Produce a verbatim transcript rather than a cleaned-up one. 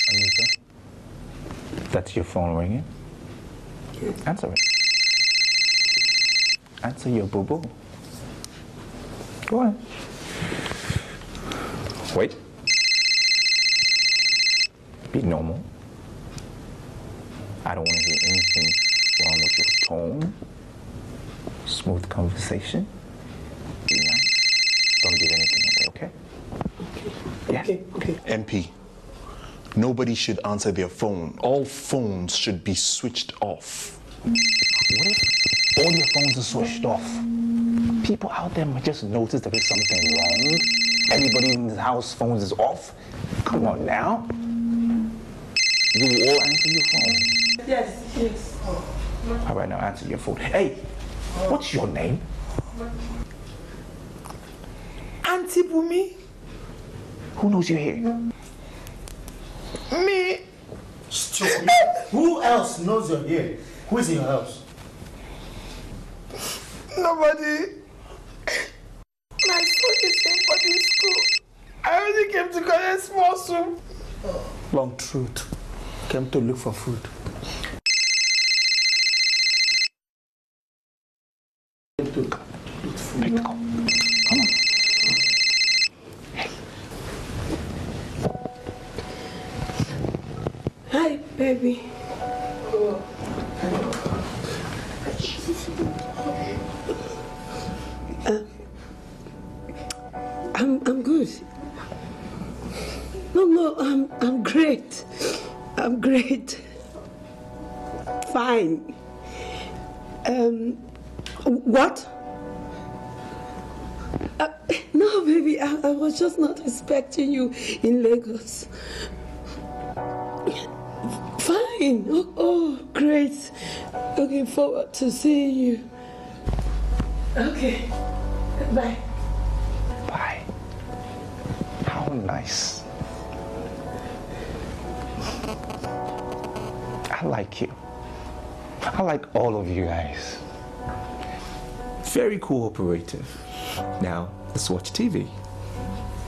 Anita, that's your phone ringing? Yes. Answer it. Answer your boo-boo. Go ahead. Wait. Be normal. I don't want to hear anything wrong with your tone. Smooth conversation. Be nice. Don't give anything away, okay? Okay. Yeah. Okay. Okay. M P, nobody should answer their phone. All phones should be switched off. What if all your phones are switched off? People out there might just notice that there's something wrong. Everybody in the house phones is off. Come on now. You will all answer your phone. Yes. Yes. All right, now answer your phone. Hey, what's your name? Auntie Bumi. Who knows you're here? Me. Stop. Who else knows you're here? Who is in your house? Nobody. My son is in boarding school. I only came to collect small soup. Long truth. Came to look for food. Came to look for food. Pick the call. Come on. Hi, baby. Uh, I'm I'm good. No, no, I'm I'm great. I'm great. Fine. Um, what? Uh, no, baby, I, I was just not expecting you in Lagos. Fine. Oh, oh, great. Looking forward to seeing you. Okay. Bye. Bye. How nice. I like you. I like all of you guys. Very cooperative. Now, let's watch T V.